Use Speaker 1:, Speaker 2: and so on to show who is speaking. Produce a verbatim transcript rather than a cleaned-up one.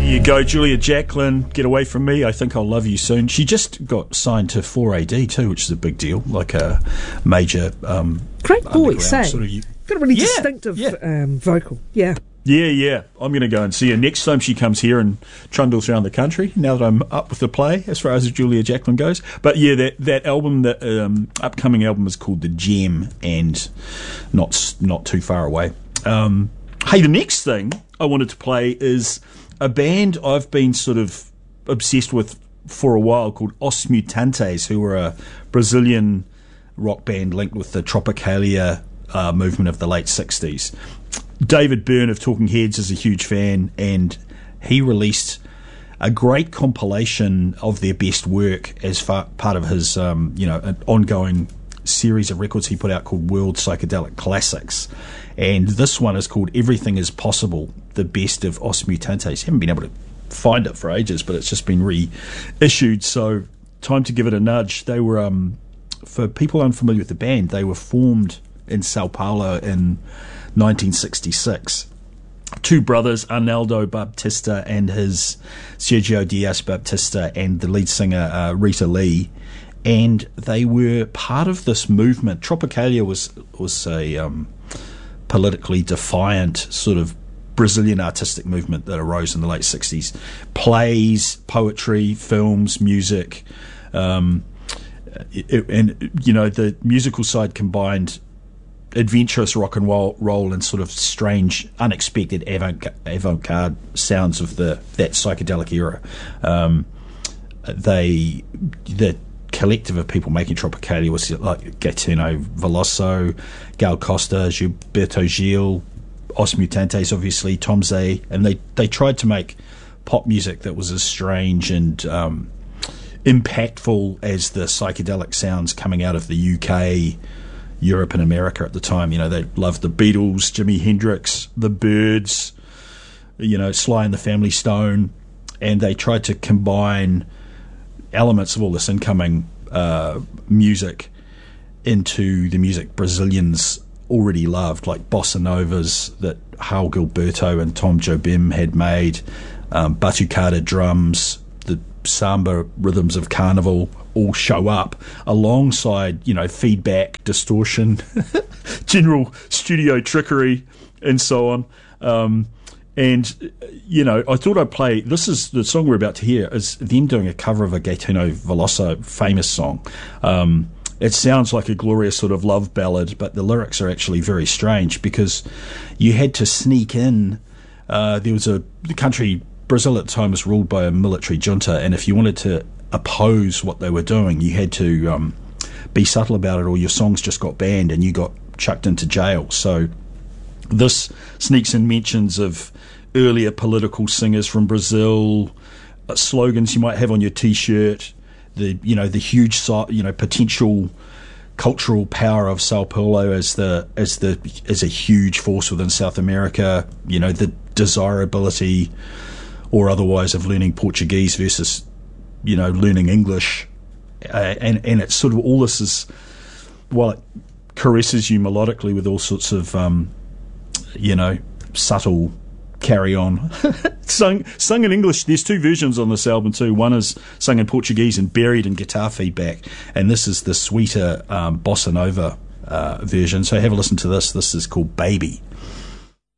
Speaker 1: You go, Julia Jacklin, Get Away From Me, I Think I'll Love You Soon. She just got signed to four A D too, which is a big deal, like a major um,
Speaker 2: great voice, eh?
Speaker 1: Sort of,
Speaker 2: got a really
Speaker 1: yeah,
Speaker 2: distinctive
Speaker 1: yeah.
Speaker 2: Um, vocal, yeah.
Speaker 1: Yeah, yeah. I'm going to go and see her next time she comes here and trundles around the country, now that I'm up with the play, as far as Julia Jacklin goes. But yeah, that, that album, that um, upcoming album is called The Gem, and not, not too far away. Um, hey, the next thing I wanted to play is a band I've been sort of obsessed with for a while called Os Mutantes, who were a Brazilian rock band linked with the Tropicalia uh, movement of the late sixties. David Byrne of Talking Heads is a huge fan, and he released a great compilation of their best work as far, part of his um, you know, an ongoing series of records he put out called World Psychedelic Classics. And this one is called Everything Is Possible, the best of Os Mutantes. Haven't been able to find it for ages, but it's just been reissued, so time to give it a nudge. They were, um, for people unfamiliar with the band, they were formed in Sao Paulo in nineteen sixty-six. Two brothers, Arnaldo Baptista and his Sergio Dias Baptista, and the lead singer uh, Rita Lee. And they were part of this movement. Tropicalia was, was a... Um, politically defiant sort of Brazilian artistic movement that arose in the late sixties. Plays, poetry, films, music, um, it, and you know, the musical side combined adventurous rock and roll, roll and sort of strange, unexpected avant, avant-garde sounds of the that psychedelic era. Um, they the collective of people making Tropicalia was like Gaetano Veloso, Gal Costa, Gilberto Gil, Os Mutantes, obviously, Tom Zay, and they, they tried to make pop music that was as strange and um, impactful as the psychedelic sounds coming out of the U K, Europe and America at the time. You know, they loved the Beatles, Jimi Hendrix, the Byrds, you know, Sly and the Family Stone, and they tried to combine elements of all this incoming uh, music into the music Brazilians already loved, like bossa novas that Raul Gilberto and Tom Jobim had made, um, batucada drums, the samba rhythms of carnival all show up alongside, you know, feedback, distortion, general studio trickery, and so on. Um, And, you know, I thought I'd play, this is the song we're about to hear, is them doing a cover of a Gaetano Veloso famous song. Um, it sounds like a glorious sort of love ballad, but the lyrics are actually very strange because you had to sneak in. Uh, there was a the country, Brazil at the time was ruled by a military junta, and if you wanted to oppose what they were doing, you had to um, be subtle about it, or your songs just got banned and you got chucked into jail. So this sneaks in mentions of earlier political singers from Brazil, uh, slogans you might have on your T-shirt, the you know the huge you know potential cultural power of Sao Paulo as the as the as a huge force within South America. You know, the desirability or otherwise of learning Portuguese versus you know learning English, uh, and and it's sort of all this is while it caresses you melodically with all sorts of um, you know, subtle carry on. sung, sung in English. There's two versions on this album too. One is sung in Portuguese and buried in guitar feedback, and this is the sweeter um, bossa nova uh, version. So have a listen to this. This is called Baby.